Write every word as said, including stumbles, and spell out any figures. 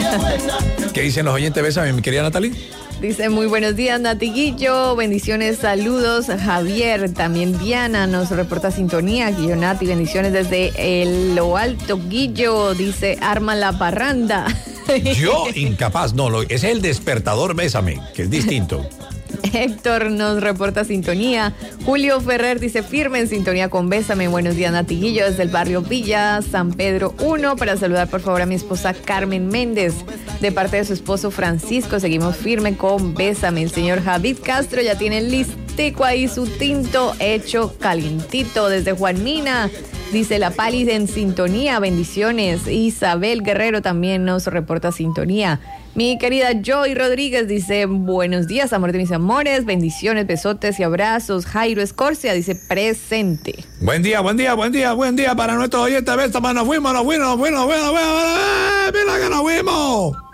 ¿Qué dicen los oyentes? Bésame, mi querida Natalie. Dice, muy buenos días, Natiguillo, bendiciones, saludos, Javier, también Diana nos reporta sintonía, Guillo Nati, bendiciones desde el, lo alto, Guillo, dice, arma la parranda. Yo, incapaz, no, lo, ese es el despertador, bésame, que es distinto. Héctor nos reporta sintonía. Julio Ferrer dice firme en sintonía con Bésame. Buenos días, Natiguillo, desde el barrio Villa, San Pedro uno. Para saludar, por favor, a mi esposa Carmen Méndez. De parte de su esposo Francisco, seguimos firme con Bésame. El señor Javid Castro ya tiene listico ahí su tinto hecho calientito desde Juan Mina. Dice la Pali en sintonía, bendiciones. Isabel Guerrero también nos reporta sintonía. Mi querida Joy Rodríguez dice, buenos días, amor de mis amores, bendiciones, besotes y abrazos. Jairo Escorcia dice, presente. Buen día, buen día, buen día, buen día para nuestros oyentes. Nos fuimos, nos fuimos, nos fuimos, nos fuimos, nos fuimos, nos fuimos, mira que nos fuimos.